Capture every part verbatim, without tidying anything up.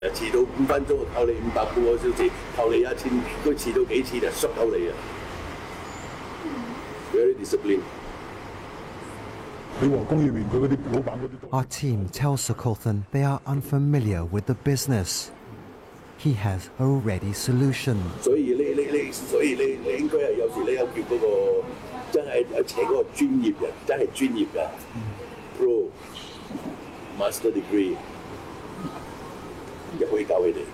遲到五分鐘，扣你五百半個小時，扣你一千，佢遲到幾次就縮扣你啊 ！Very disciplined. Our team tells Sokolthan they are unfamiliar with the business. He has a ready solution. 所以你你你，所以你你應該係有時你有叫嗰個真係有請嗰個專業人，真係專業嘅 Pro Master Degree 就可以教佢哋。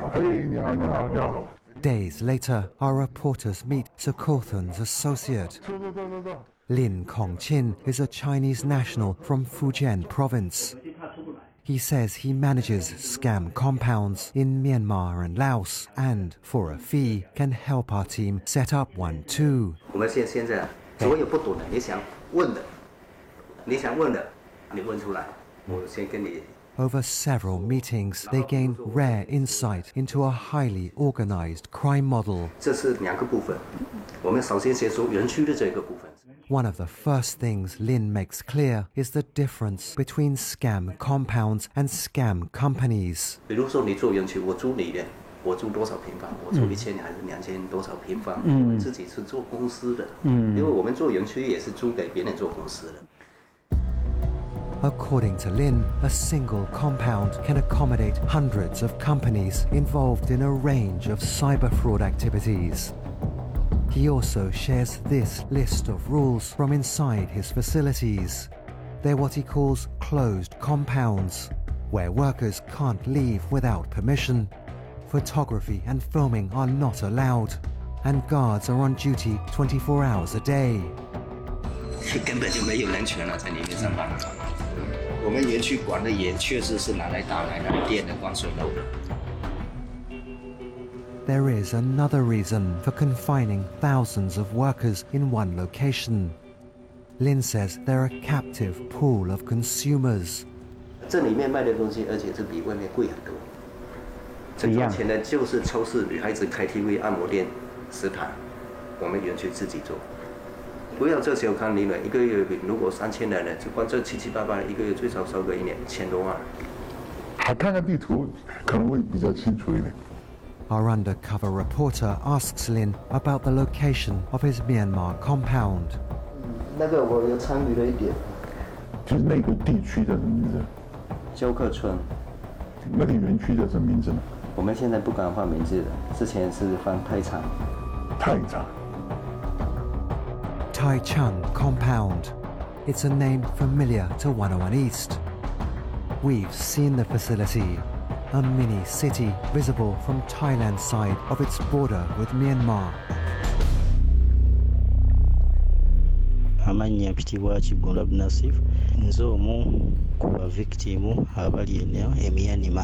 Days later, our reporters meet Sokolthan's associate. Lin Kongqin is a Chinese national from Fujian province. He says he manages scam compounds in Myanmar and Laos and, for a fee, can help our team set up one too. 我们现现在所有不懂的，你想问的，你想问的，你问出来，我先跟你。 Over several meetings, they gain rare insight into a highly organized crime model. 这是两个部分，我们首先先说园区的这个部分。 One of the first things Lin makes clear is the difference between scam compounds and scam companies. 比如说你做园区，我租你的，我租多少平方？我租一千还是两千多少平方？我们自己是做公司的，因为我们做园区也是租给别人做公司的。 According to Lin, a single compound can accommodate hundreds of companies involved in a range of cyber fraud activities. He also shares this list of rules from inside his facilities. They're what he calls closed compounds, where workers can't leave without permission. Photography and filming are not allowed, and guards are on duty twenty-four hours a day. 根本就没有人权了，在里面上班。 我们园区管的也确实是拿来打来拿来电的光水楼的。 There is another reason for confining thousands of workers in one location. Lin says they're a captive pool of consumers. 这里面卖的东西，而且是比外面贵很多。最赚钱的就是超市、女孩子 K T V、按摩店、食堂，我们园区自己做。 不要这小看利润，一个月如果三千来的，就光这七七八八，一个月最少收个一年千多万。 我看看地图可能会比较清楚一点。 Our undercover reporter asks Lin about the location of his Myanmar compound. 那个我有参与了一点。 就是那个地区的名字。 鸠克村。 那个园区叫什么名字呢？ 我们现在不敢换名字了，之前是放太仓。 太仓。 Tai Chung Compound. It's a name familiar to one oh one East. We've seen the facility, a mini city visible from Thailand's side of its border with Myanmar. Amanya pitibwa Kigunda Abdunasif nze omu ku bavictimu abali eneo emyanima.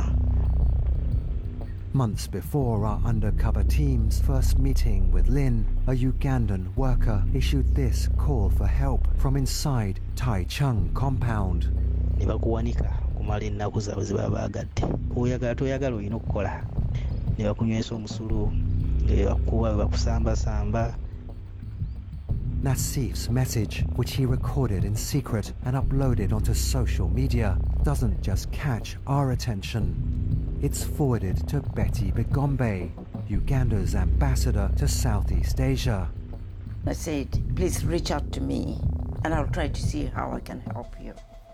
Months before our undercover team's first meeting with Lin, a Ugandan worker issued this call for help from inside Tai Chung compound. Ne bakuwanika kumala ennaku zaabwe ze baba baagadde. Oyagala toyagala olina okukola. Ne bakunywesa omusulu, ne bakuba bakusambasamba. Nassif's message, which he recorded in secret and uploaded onto social media, doesn't just catch our attention. It's forwarded to Betty Bigombe, Uganda's ambassador to Southeast Asia. I said, please reach out to me and I'll try to see how I can help you.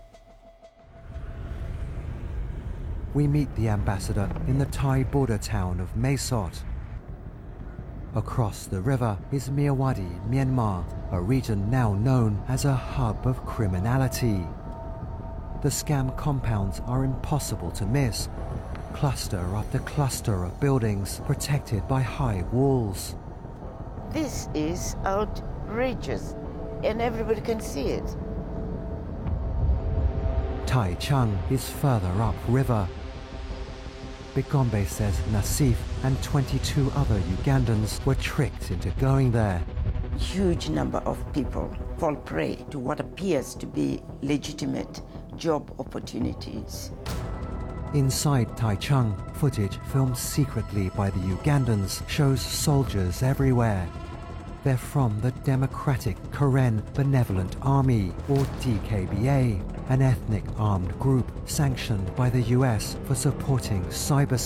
We meet the ambassador in the Thai border town of Mae Sot. Across the river is Myawaddy, Myanmar, a region now known as a hub of criminality. The scam compounds are impossible to miss. Cluster after cluster of buildings protected by high walls. This is outrageous, and everybody can see it. Tai Chung is further upriver. Bigombe says Nassif and twenty-two other Ugandans were tricked into going there. Huge number of people fall prey to what appears to be legitimate job opportunities. Inside Tai Chung, footage filmed secretly by the Ugandans shows soldiers everywhere. they're from the Democratic Karen Benevolent Army, or D K B A, an ethnic armed group sanctioned by the U S for supporting cyber